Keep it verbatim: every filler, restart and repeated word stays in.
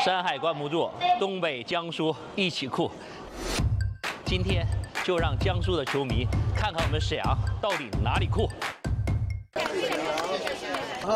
山海关不住，东北江苏一起酷。今天就让江苏的球迷看看我们沈阳到底哪里酷。